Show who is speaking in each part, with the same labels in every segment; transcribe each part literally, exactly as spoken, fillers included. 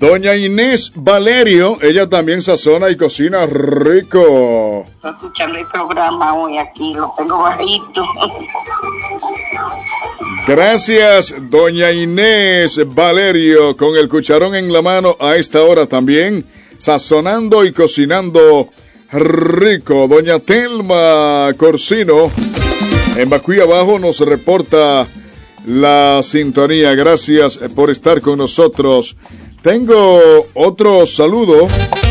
Speaker 1: Doña Inés Valerio, ella también sazona y cocina rico.
Speaker 2: Estoy escuchando el programa hoy aquí, lo tengo bajito.
Speaker 1: Gracias, doña Inés Valerio, con el cucharón en la mano a esta hora también, sazonando y cocinando rico. Doña Telma Corsino, en Bacuy Abajo, nos reporta la sintonía. Gracias por estar con nosotros. Tengo otro saludo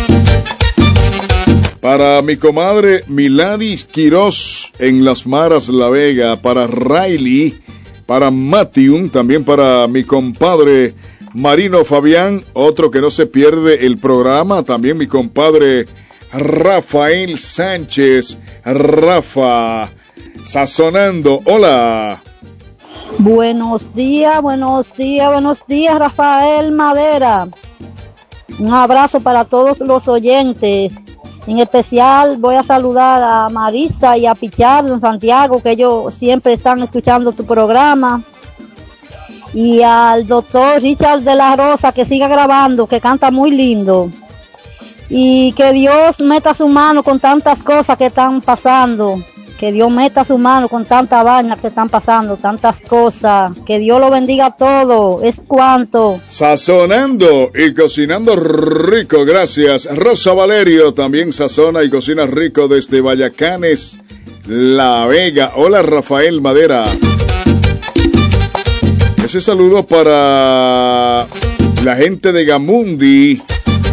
Speaker 1: para mi comadre Miladis Quirós en Las Maras, La Vega, para Riley, para Matium, también para mi compadre Marino Fabián, otro que no se pierde el programa, también mi compadre Rafael Sánchez, Rafa, sazonando. Hola.
Speaker 3: Buenos días, buenos días, buenos días, Rafael Madera. Un abrazo para todos los oyentes. En especial voy a saludar a Marisa y a Pichardo en Santiago, que ellos siempre están escuchando tu programa. Y al doctor Richard de la Rosa, que siga grabando, que canta muy lindo. Y que Dios meta su mano con tantas cosas que están pasando. Que Dios meta su mano con tanta vaina que están pasando, tantas cosas. Que Dios lo bendiga todo. Es cuanto.
Speaker 1: Sazonando y cocinando rico. Gracias. Rosa Valerio también sazona y cocina rico desde Vallacanes, La Vega. Hola, Rafael Madera. Ese saludo para la gente de Gamundi.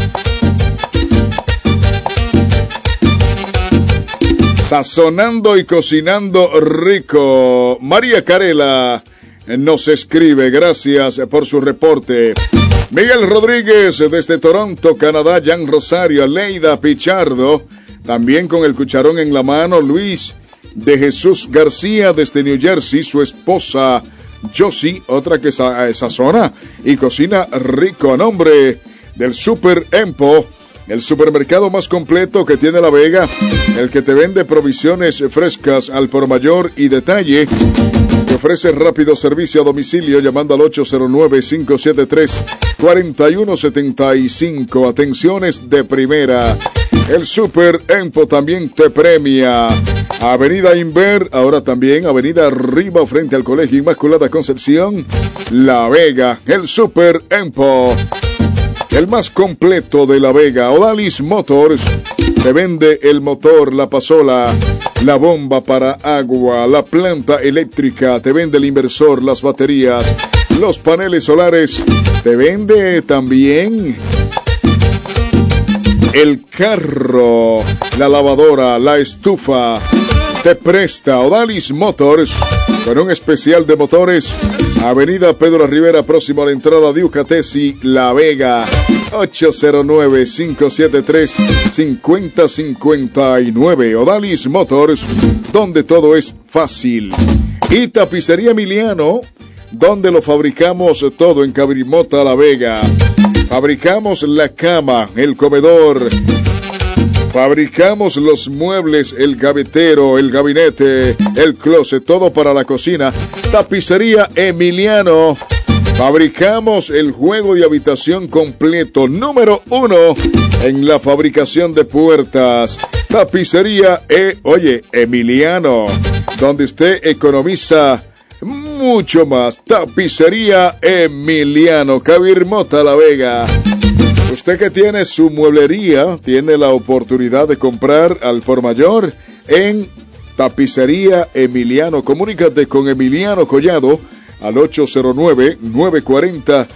Speaker 1: Sazonando y cocinando rico. María Carela nos escribe, gracias por su reporte. Miguel Rodríguez desde Toronto, Canadá. Jan Rosario, Leida Pichardo, también con el cucharón en la mano. Luis de Jesús García desde New Jersey, su esposa Josie, otra que sazona y cocina rico. A nombre del Super Empo, el supermercado más completo que tiene La Vega, el que te vende provisiones frescas al por mayor y detalle, te ofrece rápido servicio a domicilio llamando al ocho cero nueve, cinco siete tres, cuatro uno siete cinco. Atenciones de primera. El Super Empo también te premia. Avenida Inver, ahora también Avenida Arriba frente al Colegio Inmaculada Concepción, La Vega. El Super Empo, el más completo de La Vega. Odalis Motors te vende el motor, la pasola, la bomba para agua, la planta eléctrica, te vende el inversor, las baterías, los paneles solares, te vende también el carro, la lavadora, la estufa, te presta Odalis Motors con un especial de motores. Avenida Pedro Rivera, próximo a la entrada de Ucatesi, La Vega. Ocho cero nueve, cinco siete tres, cinco cero cinco nueve. Odalis Motors, donde todo es fácil. Y Tapicería Emiliano, donde lo fabricamos todo en Cabrimota, La Vega. Fabricamos la cama, el comedor, fabricamos los muebles, el gavetero, el gabinete, el closet, todo para la cocina. Tapicería Emiliano. Fabricamos el juego de habitación completo, número uno en la fabricación de puertas. Tapicería E, oye, Emiliano, donde usted economiza mucho más. Tapicería Emiliano, Cabirmota, La Vega. Usted que tiene su mueblería, tiene la oportunidad de comprar al por mayor en Tapicería Emiliano. Comunícate con Emiliano Collado al ocho cero nueve, nueve cuatro cero,